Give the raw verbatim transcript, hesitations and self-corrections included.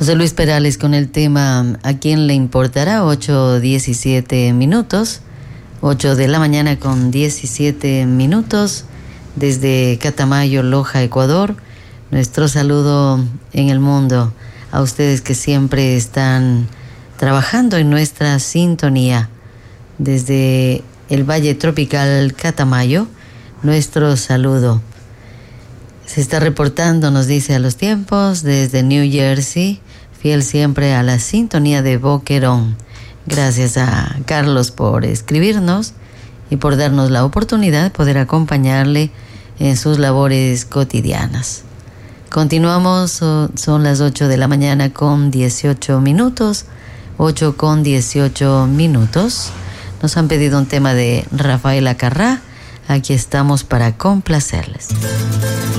José Luis Perales con el tema ¿A quién le importará? ocho diecisiete minutos, ocho de la mañana con diecisiete minutos, desde Catamayo, Loja, Ecuador. Nuestro saludo en el mundo a ustedes que siempre están trabajando en nuestra sintonía. Desde el Valle Tropical Catamayo, nuestro saludo. Se está reportando, nos dice, a los tiempos desde New Jersey, fiel siempre a la sintonía de Boquerón. Gracias a Carlos por escribirnos y por darnos la oportunidad de poder acompañarle en sus labores cotidianas. Continuamos, son las ocho de la mañana con dieciocho minutos, ocho con dieciocho minutos. Nos han pedido un tema de Rafael Acarrá, aquí estamos para complacerles.